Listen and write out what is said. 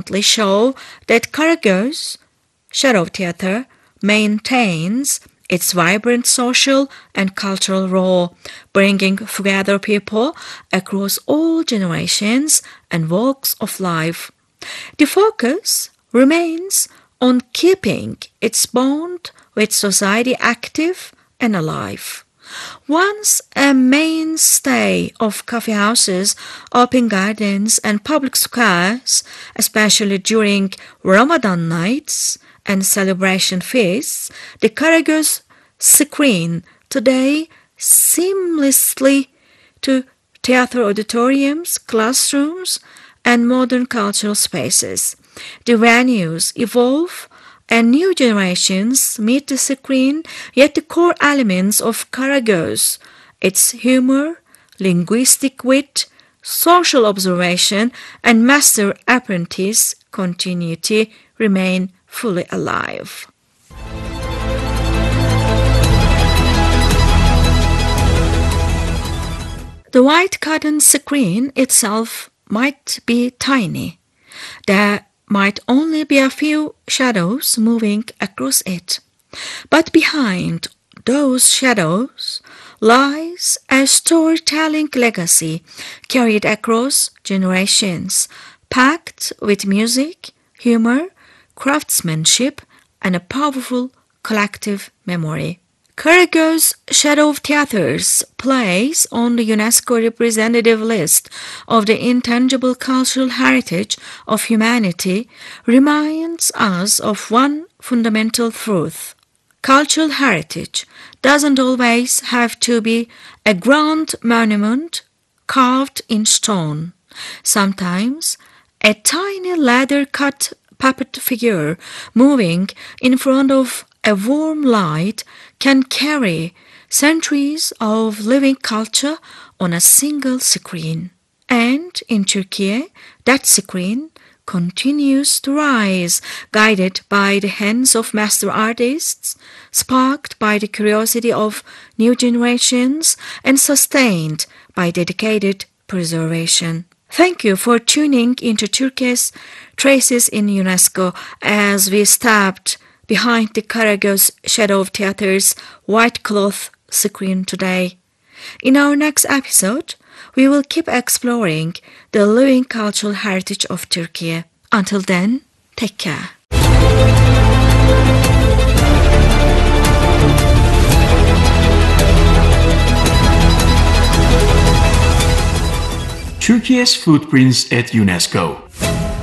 consistently show that Karagöz Shadow Theater maintains its vibrant social and cultural role, bringing together people across all generations and walks of life. The focus remains on keeping its bond with society active and alive. Once a mainstay of coffee houses, open gardens, and public squares, especially during Ramadan nights and celebration feasts, the Karagöz screen today seamlessly to theater auditoriums, classrooms, and modern cultural spaces. The venues evolve and new generations meet the screen, yet the core elements of Karagöz, its humor, linguistic wit, social observation, and master-apprentice continuity remain fully alive. The white cotton screen itself might be tiny. There might only be a few shadows moving across it. But behind those shadows lies a storytelling legacy carried across generations, packed with music, humor, craftsmanship, and a powerful collective memory. Karagöz Shadow Theater's place on the UNESCO representative list of the intangible cultural heritage of humanity reminds us of one fundamental truth. Cultural heritage doesn't always have to be a grand monument carved in stone. Sometimes a tiny leather-cut puppet figure moving in front of a warm light can carry centuries of living culture on a single screen. And in Turkey, that screen continues to rise, guided by the hands of master artists, sparked by the curiosity of new generations, and sustained by dedicated preservation. Thank you for tuning into Turkey's Traces in UNESCO as we stepped behind the Karagöz Shadow Theater's white cloth screen today. In our next episode, we will keep exploring the living cultural heritage of Turkey. Until then, take care. Turkey's footprints at UNESCO.